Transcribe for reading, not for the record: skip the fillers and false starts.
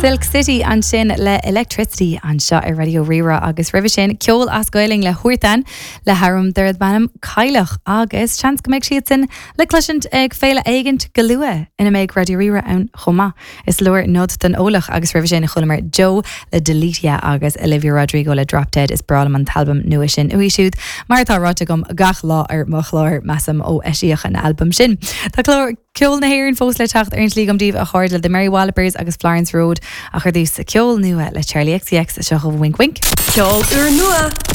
Silk City an sin le Electricity an seo ar Radio Rira agus rih sin ceol as goiling le huirtan le harum dúirt banam cailech agus chans go méid siad sin le cluisiint ag féile éigent go lua ina méid Radio Rira an chomá. Is luair nód den ólach agus rih sin a chulamar Joe le Delitia agus Olivia Rodrigo le Drop Dead is bralam an talbum nua sin uí siúd mar tá ráte gom gach lá ar mochláir massam ó eisiach an album sin. Tá clór ceol na héireann fós le teacht ar an slí gomdíobh a cháir le de Mary Wallopers agus Florence Road a chuir dús ceol nua le Charlie XCX a seo go wink wink. Ceol uair nua.